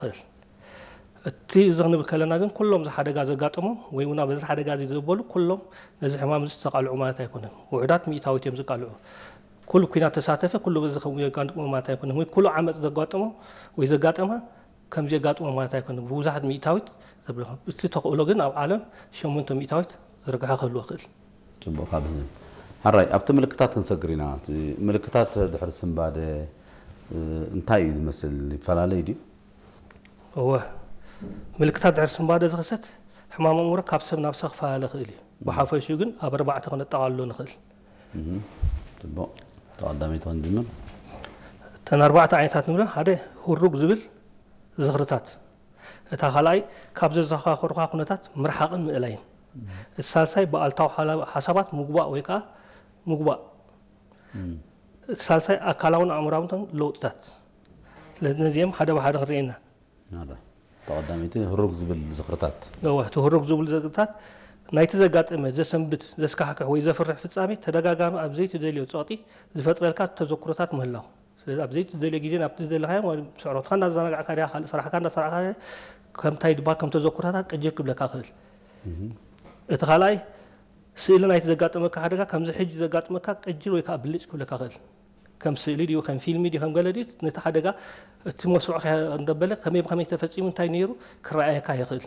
እቲ ዝኽንብል ከለና ግን ኩሎም ዝሓደጋ ዘጋጥሞም ወይ እውን በዚ ሓደጋ ዝበሉ ኩሎም ነዚ ሕማም ዝተቃልዑ ማለት ኣይኮነን ውሑዳት ሚእታዊት እዮም ዝቃልዑ ኩሉ ኩናት ተሳተፈ ኩሉ በዚ የጋጥሞ ማለት ኣይኮነን ወይ ኩሉ ዓመፅ ዘጋጥሞ ወይ ዘጋጠማ ከምዚ የጋጥሞ ማለት ኣይኮነን ብብዙሓት ሚእታዊት እቲ ተኽእሎ ግን ኣብ ዓለም 8 ሚእታዊት ዝርግሐ ክህልዎ ክእል ጽቡቕ ካብ ሃራይ ኣብቲ ምልክታት ክንሰግር ኢና ምልክታት ድሕሪ ስንባደ እንታይ እዩ ዝመስል ይፈላለዩ ድዩ እወ ምልክታት ድሕሪ ስንባደ ዝኽሰት ሕማም ኣእምሮ ካብ ሰብ ናብ ሰብ ክፈላለ ክእል እዩ ብሓፈሹ ግን ኣብ 4 ክነጠቃልሎ ንኽእል ጽቡቕ ተቐዳሚት ክንጅምር እተን 4 ዓይነታት ንብለን ሓደ ሁሩግ ዝብል ዝኽርታት እታ ካልኣይ ካብ ዘዘኻኽሩካ ኩነታት ምርሓቕን ምእላይን እቲ ሳልሳይ በኣልታዊ ሓሳባት ምጉባእ ወይ ከዓ ምጉባእ እቲ ሳልሳይ ኣካላውን ኣእምራውን ለውጥታት ስለነዚኦም ሓደ ብሓደ ክንርአና ተቐዳሚት ሁሩግ ዝብል ዝኽርታት እቲ ሁሩግ ዝብል ዝኽርታት ናይቲ ዘጋጠመ ዘሰንብት ዘስካሕክሕ ወይ ዘፍርሕ ፍጻሜ ተደጋጋሚ ኣብ ዘይትደልዮ ፀቕጢ ዝፈጥረልካ ተዘክሮታት ምህላው ስለዚ ኣብ ዘይትደልዮ ግዜ ናብቲ ዝደለኻዮ ስዕሮትካ እንዳዘናጋዕካ ዲኻ ካልእ ስራሕካ እንዳሰራሕካ ከምታይ ድባል ከም ተዘክሮታት ቅጅር ክብለካ ክእል እቲ ካልኣይ ስእሊ ናይቲ ዘጋጠመካ ሓደጋ ከምዚ ሕጂ ዘጋጥመካ ቅጅር ወይ ከዓ ብልጭ ክብለካ ክእል ከም ስእሊ ድዩ ከም ፊልሚ ድዩ ከም ገለ ድዩ ነቲ ሓደጋ እቲ መስርዑ እንደበለ ከመይ ተፈፂሙ እንታይ ነይሩ ክረኣየካ ይኽእል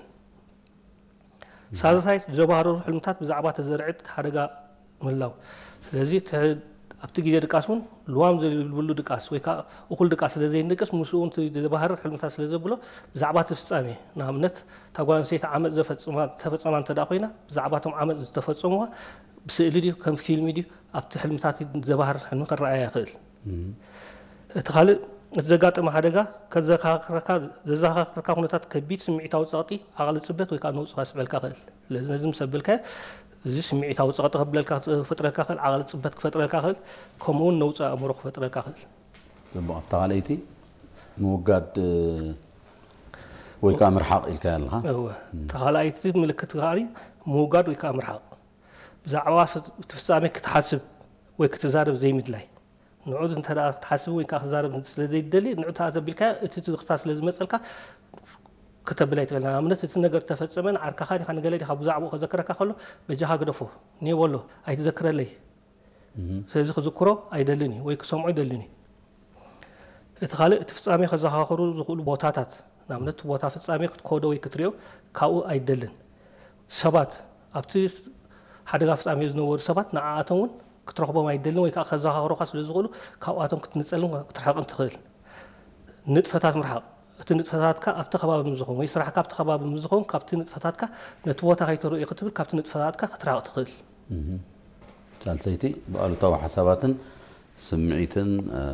ሳልሳይ ዘባሃሩ ሕልምታት ብዛዕባ ተዘርዕት ሓደጋ ምህላው ስለዚ ኣብቲ ግዜ ድቃስ እውን ልዋም ዝብሉ ድቃስ ወይ ከዓ እኩል ድቃስ ስለ ዘይንቅስ ምስኡ ዘባሃሩ ሕልምታት ስለ ዘብሎ ብዛዕባ እቲ ፍጻሜ ንኣብነት እታ ጓል ኣንስተይቲ ዓመፅ ተፈፀማ እንተደኣ ኮይና ብዛዕባ እቶም ዓመፅ ዝተፈፀሙዋ ብስእሊ ድዩ ከም ፊልሚ ድዩ ኣብቲ ሕልምታት ዘባሃር ሕልሚ ክረኣያ ይኽእል እቲ ካልእ እቲ ዘጋጠመ ሓደጋ ዘዘኻኽረካ ኩነታት ከቢድ ስምዒታዊ ፀቕጢ ዓቕሊ ፅበት ወይ ከዓ ነውፅካ ስበልካ ክእል ስለዚ ነዚ ምስ ኣበልካ እዚ ስምዒታዊ ፀቕጢ ክብለልካ ክፈጥረልካ ክእል ዓቕሊ ፅበት ክፈጥረልካ ክእል ከምኡውን ነውፂ ኣእምሮ ክፈጥረልካ ክእል ጽቡቕ ኣብታ ካልአይቲ ምውጋድ ወይ ከዓ ምርሓቕ ኢልካ ኣለኻ እታ ካልኣይቲ ምልክት ካሊ ምውጋድ ወይ ከዓ ምርሓቕ ብዛዕባ እቲ ፍጻሜ ክትሓስብ ወይ ክትዛረብ ዘይምድላይ ንዑ እንተ ክትሓስብ ወይ ከዓ ክዛረብ ስለ ዘይደሊ ንዑ ተኣዘቢልካ እቲ ዝኽታት ስለ ዝመፀልካ ከተብላ ይትኽእል ንኣብነት እቲ ነገር ተፈፀመን ዓርካኻ ዲኻ ንገለ ዲኻ ብዛዕባኡ ከዘክረካ ከሎ በጃኻ ግደፎ ኔበሎ ኣይትዘክረለይ ስለዚ ክዝክሮ ኣይደልን እዩ ወይ ክሰምዖ ይደልን እዩ እቲ ካልእ እቲ ፍጻሜ ከዘኻኽሩ ዝኽእሉ ቦታታት ንኣብነት ቦታ ፍጻሜ ክትከዶ ወይ ክትሪኦ ካብኡ ኣይደልን ሰባት ኣብቲ ሓደጋ ፍጻሜ ዝነበሩ ሰባት ንዓኣቶም እውን ክትረኽቦም ኣይደልን ወይ ከዓ ከዘኻኽሩካ ስለ ዝኽእሉ ካብኣቶም ክትንፀልን ክትርሕቕን ትኽእል ንጥፈታት ምርሓቕ እቲ ንጥፈታትካ ኣብቲ ከባቢ ምዝኾን ወይ ስራሕካ ኣብቲ ከባቢ ምዝኾን ካብቲ ንጥፈታትካ ነቲ ቦታ ከይትሪኦ ክትብል ካብቲ ንጥፈታትካ ክትርሕቕ ትኽእል ሳልሰይቲ ብኣሉታዊ ሓሳባትን ስምዒትን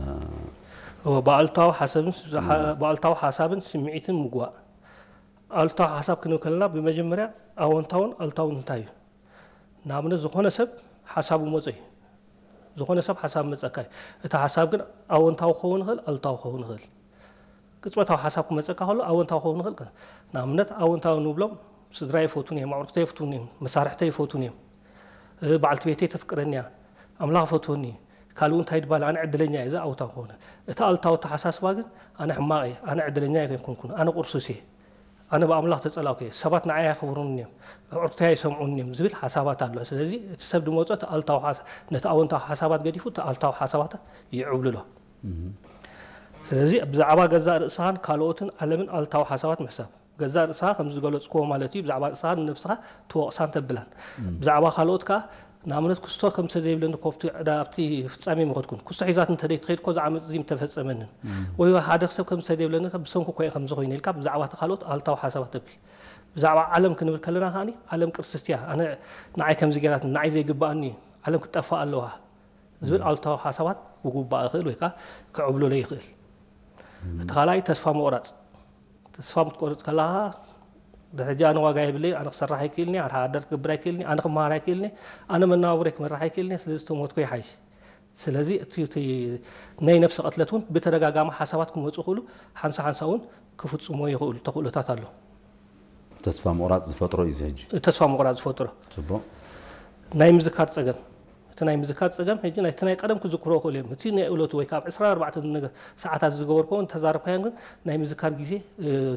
ብኣሉታዊ ሓሳብን ስምዒትን ምጉባእ ኣሉታዊ ሓሳብ ክንብል ከለና ብመጀመርያ ኣወንታውን ኣሉታውን እንታይ እዩ ንኣብነት ዝኾነ ሰብ ሓሳቡ መፀ እዩ ዝኾነ ሰብ ሓሳብ መፀካ እዩ እቲ ሓሳብ ግን ኣወንታዊ ክኸውን ይኽእል ኣሉታዊ ክኸውን ይኽእል ቅፅበታዊ ሓሳብ ክመፀካ ከሎ ኣወንታዊ ክኸውን ይኽእል ንኣብነት ኣወንታዊ ንብሎም ስድራይ ይፈትውን እዮም ኣዕሩኽተይ ይፈትውን እዮም መሳርሕተይ ይፈትውን እዮም በዓልቲ ቤተይ ተፍቅረኒ እያ ኣምላኽ ፈትወኒ ካልኡ እንታይ ድባል ኣነ ዕድለኛ እየ እዚ ኣወንታዊ ክኸውን እቲ ኣሉታዊ ተሓሳስባ ግን ኣነ ሕማቕ እየ ኣነ ዕድለኛ ኣይኮንኩን ኣነ ቁርሱስ እየ ኣነ ብኣምላኽ ተፀላውከ እየ ሰባት ንዓይ ኣይኽብሩኒ እዮም ኣዕሩኽተይ ኣይሰምዑኒ እዮም ዝብል ሓሳባት ኣሎ ስለዚ እቲ ሰብ ድመፆ ነቲ ኣወንታዊ ሓሳባት ገዲፉ እቲ ኣሉታዊ ሓሳባታት ይዕብልሎ ስለዚ ብዛዕባ ገዛእ ርእስኻን ካልኦትን ዓለምን ኣሉታዊ ሓሳባት ምሕሳብ ገዛእ ርእስኻ ከም ዝገለፅክዎ ማለት እዩ ብዛዕባ ርእስኻ ንነብስኻ ትወቕሳን ተብላን ብዛዕባ ካልኦት ከዓ ንኣብነት ክስቶ ከም ዘይብለኒ ኮብቲ ኣብቲ ፍጻሜ ምኸድኩን ክስቶ ሒዛት እንተደይ ትኸይድኮ ዝዓመፅ እዚ ተፈፀመንን ወይ ሓደ ሰብ ከም ዘይብለኒ ብሰንኩ ኮየ ከም ዝኾይነ ኢልካ ብዛዕባ ካልኦት ኣሉታዊ ሓሳባት ተብል ብዛዕባ ዓለም ክንብል ከለና ከዓኒ ዓለም ቅርስስቲ እያ ኣነ ንዓይ ከምዚ ጌራት ንዓይ ዘይግባኣኒ ዓለም ክትጠፋእ ኣለዋ ዝብል ኣሉታዊ ሓሳባት ክጉባእ ይኽእል ወይ ከዓ ክዕብልሎ ይኽእል እቲ ካልኣይ ተስፋ ምቑራፅ ተስፋ ምትቆርፅ ከለኻ ደረጃ ኣነ ዋጋ የብለይ ኣነ ክሰርሕ ኣይክእልኒ ኣነ ሓዳር ክገብር ኣይክእልኒ ኣነ ክመሃር ኣይክእልኒ ኣነ መነባብሮይ ክመርሕ ኣይክእልኒ ስለዚ ተሞትኮ ይሓይሽ ስለዚ እቲ ናይ ነፍሲ ቀትለት እውን ብተደጋጋሚ ሓሳባት ክመፁ ይኽእሉ ሓንሳ ሓንሳ እውን ክፍፅሞ ይኽእሉ ተኽእሎታት ኣሎ ተስፋ ምቑራፅ ዝፈጥሮ እዩ ሕጂ ተስፋ ምቑራፅ ዝፈጥሮ ጽቡቕ ናይ ምዝካር ፀገም እቲ ናይ ምዝካር ፀገም ሕጂ ናይቲ ናይ ቀደም ክዝክሮ ይኽእሉ እዮም እቲ ናይ እለቱ ወይ ካብ 24 ነገር ሰዓታት ዝገበርኮ ተዛረብካዮ ግን ናይ ምዝካር ግዜ